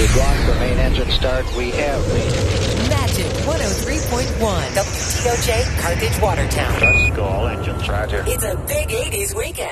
block for main engine start. We have Magic 103.1 WTOJ Carthage Watertown. Let's go, all engines, roger. It's a big 80s weekend.